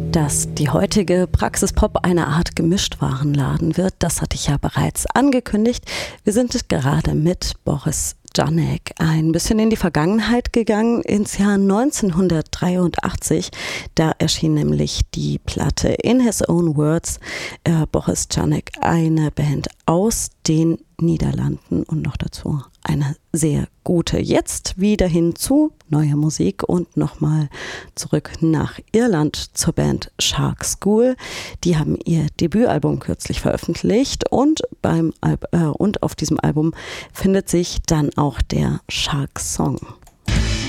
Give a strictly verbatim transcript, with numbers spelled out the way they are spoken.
Dass die heutige Praxispop eine Art Gemischtwarenladen wird, das hatte ich ja bereits angekündigt. Wir sind gerade mit Boris Janek ein bisschen in die Vergangenheit gegangen, ins Jahr neunzehnhundertdreiundachtzig. Da erschien nämlich die Platte In His Own Words. Äh, Boris Janek, eine Band aus den Niederlanden und noch dazu eine sehr gute. Jetzt wieder hin zu neuer Musik und nochmal zurück nach Irland zur Band Shark School. Die haben ihr Debütalbum kürzlich veröffentlicht und beim Al- äh, und auf diesem Album findet sich dann auch der Shark Song.